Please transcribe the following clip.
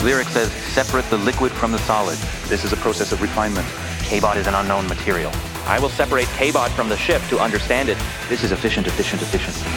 Lyric says, separate the liquid from the solid. This is a process of refinement. K-Bot is an unknown material. I will separate K-Bot from the ship to understand it. This is efficient.